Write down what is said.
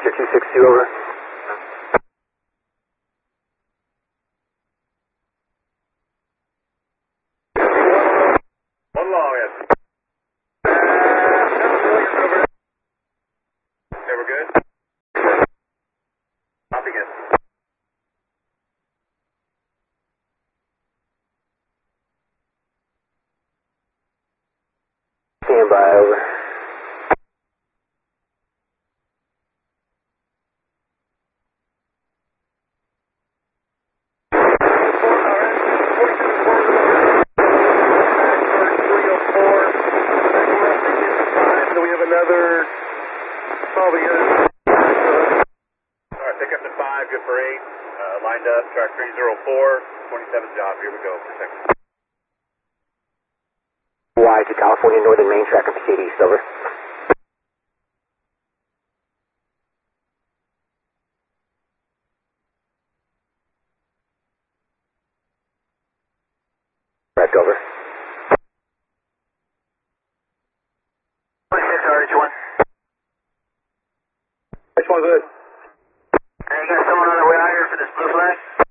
Victor 262, over. One long, yes. Okay, we're good. Copy again. Stand by, over. Another, probably, alright, pick up to 5, good for 8, lined up, track 304, 27 job, here we go, protect. Wide to California Northern Main, track up to Katy East, over. Correct, over. 26 RH1. H1 good. Hey, you got someone on their way out here for this blue flag?